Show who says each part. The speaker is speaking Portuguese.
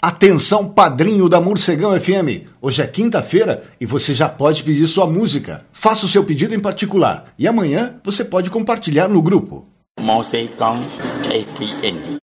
Speaker 1: Atenção, padrinho da Morcegão FM. Hoje é quinta-feira e você já pode pedir sua música. Faça o seu pedido em particular e amanhã você pode compartilhar no grupo.
Speaker 2: Morcegão FM.